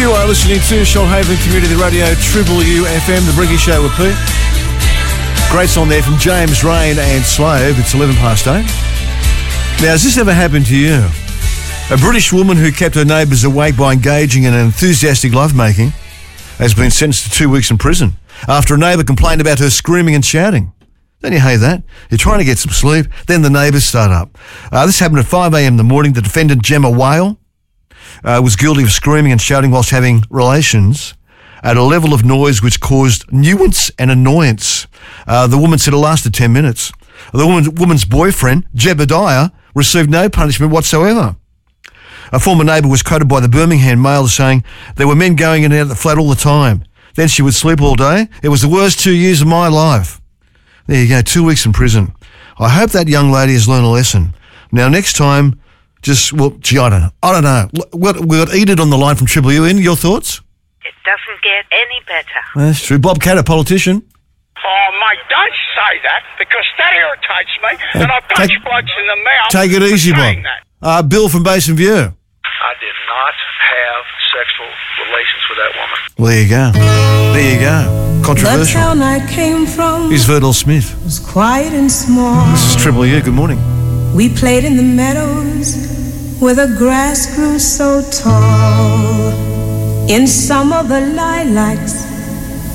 You are listening to Shoalhaven Community Radio, Triple U FM, The Briggy Show with Pete. Great song there from James Rain and Slave. It's 8:11. Now, has this ever happened to you? A British woman who kept her neighbours awake by engaging in enthusiastic lovemaking has been sentenced to 2 weeks in prison after a neighbour complained about her screaming and shouting. Don't you hate that? You're trying to get some sleep, then the neighbours start up. This happened at 5 a.m. in the morning. The defendant, Gemma Whale, was guilty of screaming and shouting whilst having relations at a level of noise which caused nuisance and annoyance. The woman said it lasted 10 minutes. The woman's boyfriend, Jebediah, received no punishment whatsoever. A former neighbour was quoted by the Birmingham Mail as saying, "There were men going in and out of the flat all the time. Then she would sleep all day. It was the worst 2 years of my life." There you go, 2 weeks in prison. I hope that young lady has learned a lesson. Now, next time, I don't know. We've got Edith on the line from Triple U. In, your thoughts? It doesn't get any better. That's true. Bob Catt, a politician. Oh, mate, don't say that, because that irritates me, and I punch blokes in the mouth. Take it easy, Bob. Bill from Basin View. I did not have sexual relations with that woman. Well, there you go. Controversial. The town I came from Here's Verdal Smith. was quiet and small. This is Triple U. Good morning. We played in the meadows where the grass grew so tall. In summer the lilacs